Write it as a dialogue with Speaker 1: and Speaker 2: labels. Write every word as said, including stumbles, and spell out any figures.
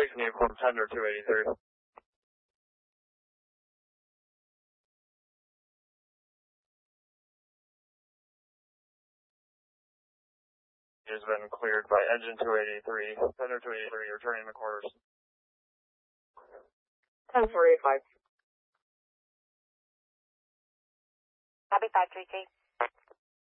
Speaker 1: Please uniform tender two eighty-three. Has been cleared by engine two eighty-three. Tender two eighty-three, you're turning the quarters.
Speaker 2: ten four eight five.
Speaker 3: Copy five three three.